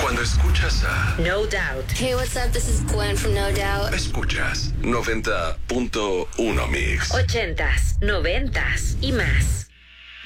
Cuando escuchas a No Doubt. Hey, what's up? This is Gwen from No Doubt. Escuchas 90.1 Mix. 80s, 90s y más.